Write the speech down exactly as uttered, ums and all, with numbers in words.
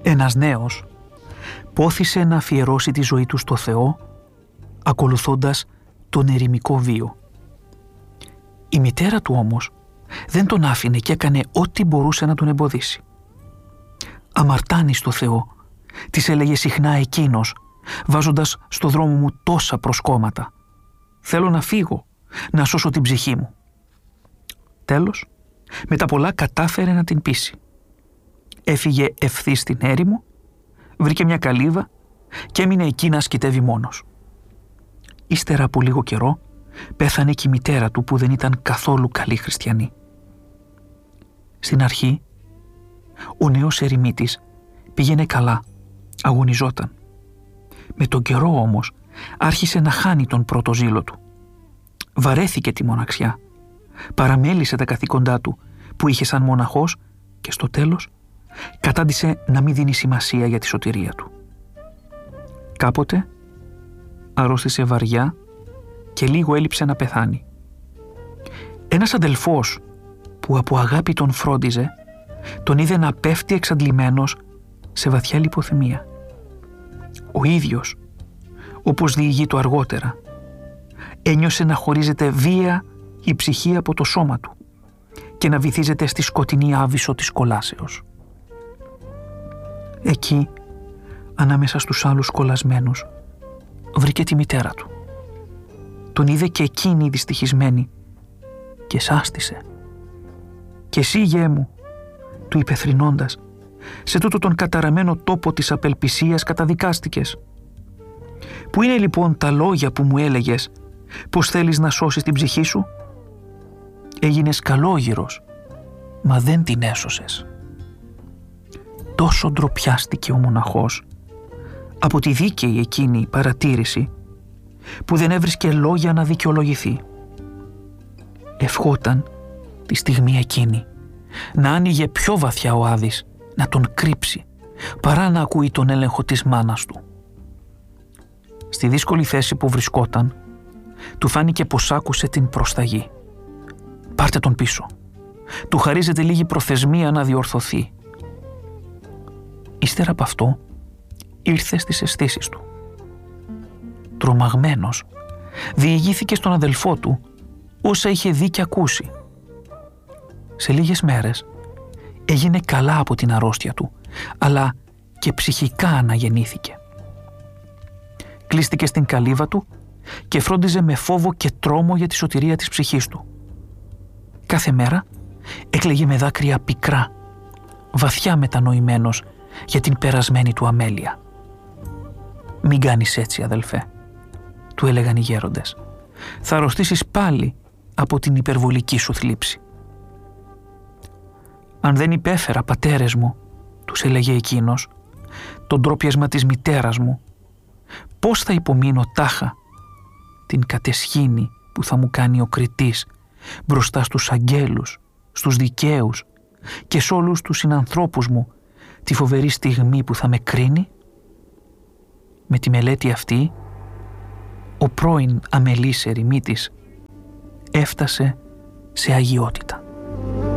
Ένας νέος πόθησε να αφιερώσει τη ζωή του στο Θεό, ακολουθώντας τον ερημικό βίο. Η μητέρα του όμως δεν τον άφηνε και έκανε ό,τι μπορούσε να τον εμποδίσει. «Αμαρτάνει στο Θεό», της έλεγε συχνά εκείνος, βάζοντας στο δρόμο μου τόσα προσκόμματα. «Θέλω να φύγω, να σώσω την ψυχή μου». Τέλος, με τα πολλά κατάφερε να την πείσει. Έφυγε ευθύς στην έρημο, βρήκε μια καλύβα και έμεινε εκεί να ασκητεύει μόνος. Ύστερα από λίγο καιρό πέθανε και η μητέρα του που δεν ήταν καθόλου καλή χριστιανή. Στην αρχή, ο νέος ερημίτης πήγαινε καλά, αγωνιζόταν. Με τον καιρό όμως άρχισε να χάνει τον πρώτο ζήλο του. Βαρέθηκε τη μοναξιά, παραμέλησε τα καθήκοντά του που είχε σαν μοναχός και στο τέλος κατάντησε να μην δίνει σημασία για τη σωτηρία του. Κάποτε αρρώστησε βαριά και λίγο έλειψε να πεθάνει. Ένας αδελφός που από αγάπη τον φρόντιζε τον είδε να πέφτει εξαντλημένος σε βαθιά λιποθυμία. Ο ίδιος, όπως διηγεί το αργότερα, ένιωσε να χωρίζεται βία η ψυχή από το σώμα του και να βυθίζεται στη σκοτεινή άβυσσο της κολάσεως. Εκεί, ανάμεσα στους άλλους κολλασμένους, βρήκε τη μητέρα του. Τον είδε και εκείνη δυστυχισμένη και σάστησε. «Και εσύ, γιε μου», του είπε θρηνώντας, «σε τούτο τον καταραμένο τόπο της απελπισίας καταδικάστηκες. Πού είναι λοιπόν τα λόγια που μου έλεγες πως θέλεις να σώσεις την ψυχή σου? Έγινες καλόγυρος, μα δεν την έσωσες». Τόσο ντροπιάστηκε ο μοναχός από τη δίκαιη εκείνη παρατήρηση που δεν έβρισκε λόγια να δικαιολογηθεί. Ευχόταν τη στιγμή εκείνη να άνοιγε πιο βαθιά ο Άδης, να τον κρύψει, παρά να ακούει τον έλεγχο της μάνας του. Στη δύσκολη θέση που βρισκόταν, του φάνηκε πως άκουσε την προσταγή. «Πάρτε τον πίσω. Του χαρίζεται λίγη προθεσμία να διορθωθεί». Ύστερα από αυτό, ήρθε στις αισθήσεις του. Τρομαγμένος, διηγήθηκε στον αδελφό του όσα είχε δει και ακούσει. Σε λίγες μέρες έγινε καλά από την αρρώστια του, αλλά και ψυχικά αναγεννήθηκε. Κλείστηκε στην καλύβα του και φρόντιζε με φόβο και τρόμο για τη σωτηρία της ψυχής του. Κάθε μέρα έκλαιγε με δάκρυα πικρά, βαθιά μετανοημένος για την περασμένη του αμέλεια. «Μην κάνεις έτσι, αδελφέ», του έλεγαν οι γέροντες. «Θα αρρωστήσεις πάλι από την υπερβολική σου θλίψη». «Αν δεν υπέφερα, πατέρες μου», τους έλεγε εκείνος, «το ντρόπιασμα της μητέρας μου, πώς θα υπομείνω τάχα την κατεσχήνη που θα μου κάνει ο κριτής μπροστά στους αγγέλους, στους δικαίους και σ' όλους τους συνανθρώπους μου τη φοβερή στιγμή που θα με κρίνει?» Με τη μελέτη αυτή, ο πρώην αμελής ερημίτης έφτασε σε αγιότητα.